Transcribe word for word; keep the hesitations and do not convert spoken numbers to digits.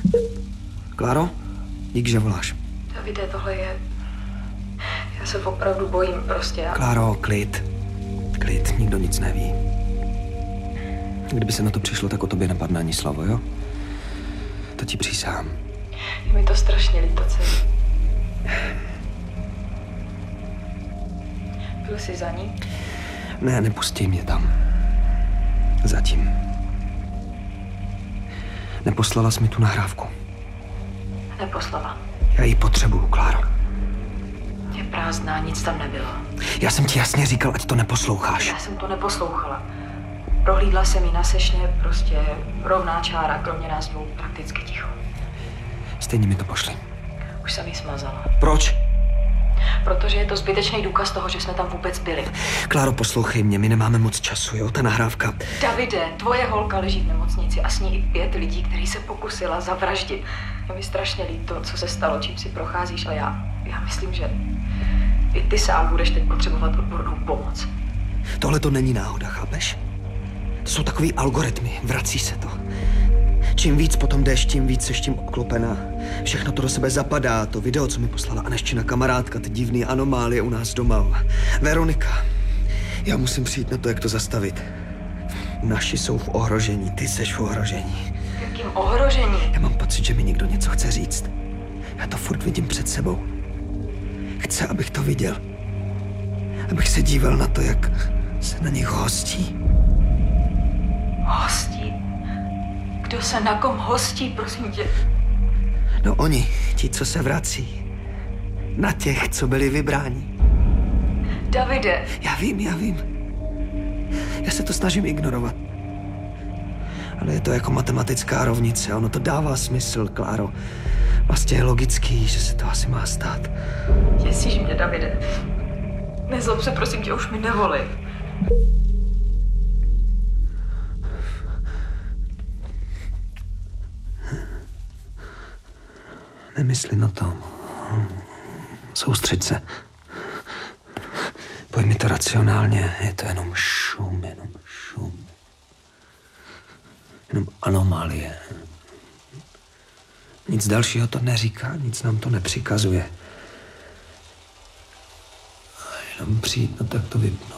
Kláro, dík, že voláš. Davide, tohle je... Já se opravdu bojím prostě. Já... Kláro, klid. Klid, nikdo nic neví. Kdyby se na to přišlo, tak o tobě napadne ani slovo, jo? To ti přísahám. Je mi to strašně líto celý. Byl jsi za ní? Ne, nepustí mě tam. Zatím. Neposlala jsi mi tu nahrávku. Neposlala. Já ji potřebuju, Kláro. Je prázdná, nic tam nebylo. Já jsem ti jasně říkal, ať to neposloucháš. Já jsem to neposlouchala. Prohlídla jsem ji na sešně, prostě rovná čára, kromě nás dvou, prakticky ticho. Stejně mi to pošli. Už jsem ji smazala. Proč? Protože je to zbytečný důkaz toho, že jsme tam vůbec byli. Kláro, poslouchej mě, my nemáme moc času, jo? Ta nahrávka... Davide, tvoje holka leží v nemocnici a s ní i pět lidí, který se pokusila zavraždit. Je mi strašně líto, co se stalo, čím si procházíš, ale já, já myslím, že i ty sám budeš teď potřebovat odbornou pomoc. Tohle to není náhoda, chápeš? To jsou takový algoritmy, vrací se to. Čím víc potom jdeš, tím víc seš tím obklopená. Všechno to do sebe zapadá, to video, co mi poslala Aneščina kamarádka, ty divný anomálie u nás doma. Veronika, já musím přijít na to, jak to zastavit. Naši jsou v ohrožení, ty seš v ohrožení. Jakým ohrožení? Já mám pocit, že mi někdo něco chce říct. Já to furt vidím před sebou. Chce, abych to viděl. Abych se díval na to, jak se na nich hostí. Hostí? Kdo se na kom hostí, prosím tě? No oni, ti, co se vrací. Na těch, co byli vybráni. Davide. Já vím, já vím. Já se to snažím ignorovat. Ale je to jako matematická rovnice. Ono to dává smysl, Kláro. Vlastně je logický, že se to asi má stát. Děsíš mě, Davide. Nezlob se, prosím tě, už mi nevolej. Nemysli na to. Soustřeď se. Pojmi to racionálně. Je to jenom šum, jenom šum. Jenom anomálie. Nic dalšího to neříká, nic nám to nepřikazuje. A jenom přijít na to, jak to vypnout.